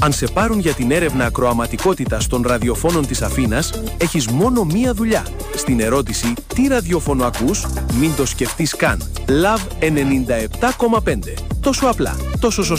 Αν σε πάρουν για την έρευνα ακροαματικότητας των ραδιοφώνων της Αθήνας, έχεις μόνο μία δουλειά. Στην ερώτηση «Τι ραδιόφωνο ακούς?» μην το σκεφτείς καν. Love 97,5. Τόσο απλά, τόσο σωστά.